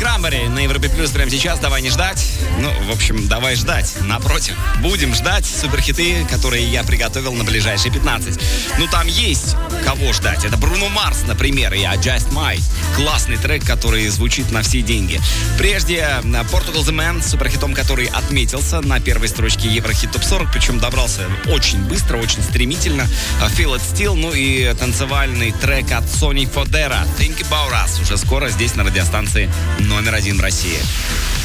Крамбери на Европе Плюс прямо сейчас. Давай не ждать. Ну, в общем, давай ждать. Напротив, будем ждать суперхиты, которые я приготовил на ближайшие 15. Ну, там есть кого ждать. Это Бруно Марс, например, и I Just Might. Классный трек, который звучит на все деньги. Прежде Portugal The Man с суперхитом, который отметился на первой строчке Еврохит Топ 40, причем добрался очень быстро, очень стремительно. Feel It Still, ну и танцевальный трек от Sony Fodera Think About Us уже скоро здесь на радиостанции номер 1 в России.